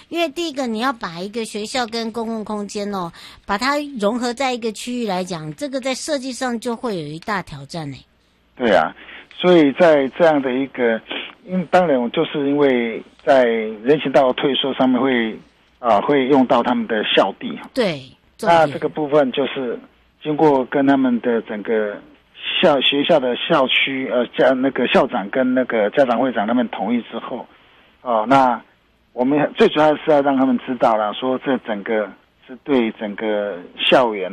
因为第一个你要把一个学校跟公共空间哦，把它融合在一个区域来讲，这个在设计上就会有一大挑战呢。 对啊，所以在这样的一个，当然就是因为在人行道退缩上面会用到他们的校地。 对， 那这个部分就是经过跟他们的整个学校的校区那个校长跟那个家长会长他们同意之后，那我们最主要是要让他们知道啦，说这整个是对整个校园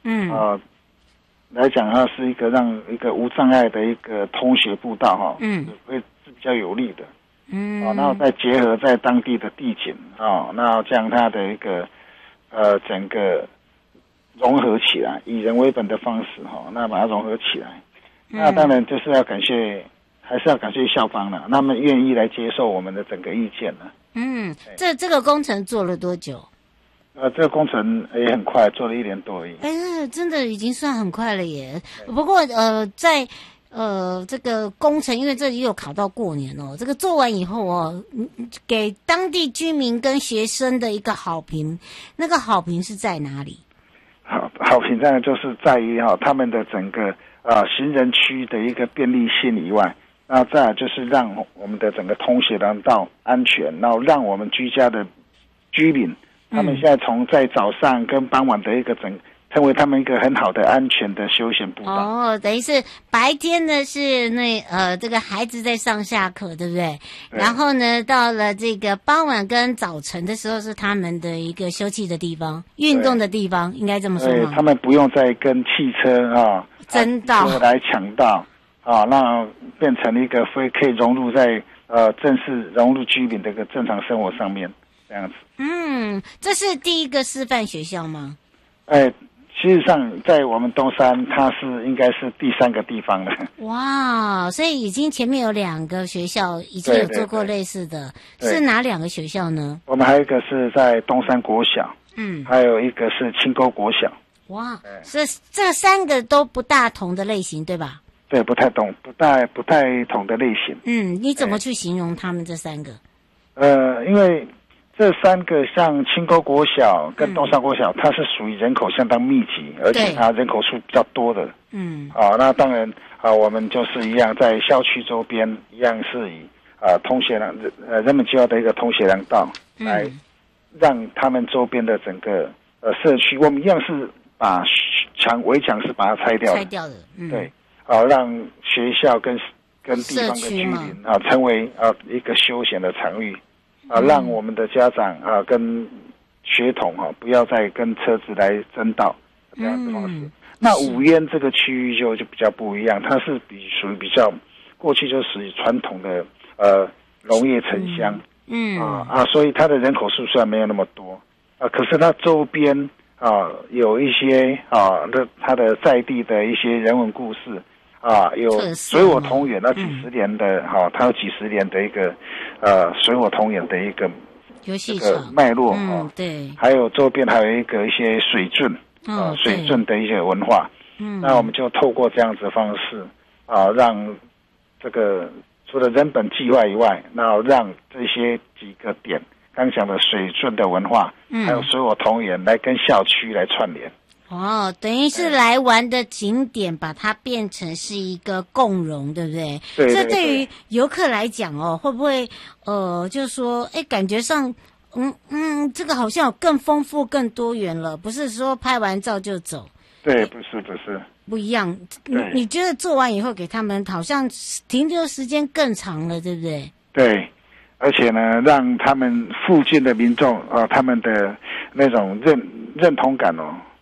来讲，它是一个让一个无障碍的一个通学步道会是比较有利的。然后再结合在当地的地景那这样它的一个整个融合起来，以人为本的方式那把它融合起来。那当然就是还是要感谢校方了，他们愿意来接受我们的整个意见了。 这个工程做了多久？ 这个工程也很快，做了1年多而已。 真的已经算很快了耶。不过在这个工程，因为这也有考到过年哦，这个做完以后哦，给当地居民跟学生的一个好评，那个好评是在哪里？ 好评当然就是在于他们的整个行人区的一个便利性以外，那再来就是让我们的整个通学廊道安全，然后让我们居家的居民，他们现在从在早上跟傍晚的一个成为他们一个很好的安全的休闲步道。 等于是白天呢是这个孩子在上下课，对不对？然后呢，到了这个傍晚跟早晨的时候是他们的一个休憩的地方、运动的地方，应该这么说吗？ 他们不用再跟汽车争道来抢道那变成一个可以融入在正式融入居民的一个正常生活上面，这样子。 这是第一个示范学校吗？ 事实上，在我们东山，它应该是第3个地方了。 哇，所以已经前面有2个学校已经有做过类似的，是哪2个学校呢？ 我们还有一个是在东山国小，还有一个是青沟国小。 哇，这3个都不大同的类型，对吧？ 对，不太同的类型。 你怎么去形容他们这3个？ 因为这3个像青沟国小跟东山国小，它是属于人口相当密集，而且它人口数比较多的。那当然我们就是一样在校区周边一样是以通学廊人们需要的一个通学廊道来让他们周边的整个社区，我们一样是把围墙是把它拆掉的。对，让学校跟地方的居民成为一个休闲的场域。让我们的家长跟学童不要再跟车子来争道这样的方式。那五烟这个区域就比较不一样，它是属于比较过去就属于传统的农业城乡，所以它的人口数虽然没有那么多可是它周边有一些它的在地的一些人文故事有水火同源几十年的它有几十年的一个水火同源的一个游戏场脉络对， 还有周边还有一些水圳水圳的一些文化那我们就透过这样子的方式让这个除了人本计划以外，然后让这些几个点刚讲的水圳的文化还有水火同源来跟校区来串联等于是来玩的景点把它变成是一个共融，对不对？ 对。 这对于游客来讲会不会就是说感觉上这个好像有更丰富更多元了，不是说拍完照就走。 对，不是不一样。你觉得做完以后给他们好像停留时间更长了，对不对？ 对，而且呢让他们附近的民众他们的那种认同感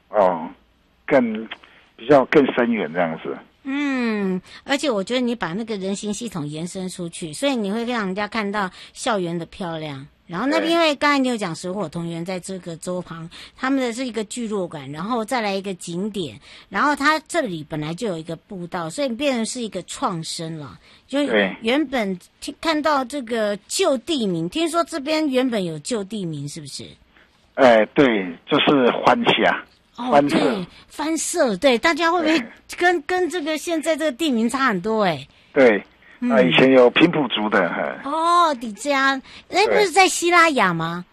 更深远这样子。 而且我觉得你把那个人行系统延伸出去，所以你会让人家看到校园的漂亮。然后那边因为刚才你有讲水火同源在这个周旁，他们的是一个聚落感，然后再来一个景点，然后它这里本来就有一个步道，所以变成是一个创生了。就原本看到这个旧地名，听说这边原本有旧地名，是不是？ 对，就是欢霞。 对，番社，对，大家会不会跟这个现在这个地名差很多？ 对，以前有平埔族的。 底家，不是在西拉雅吗？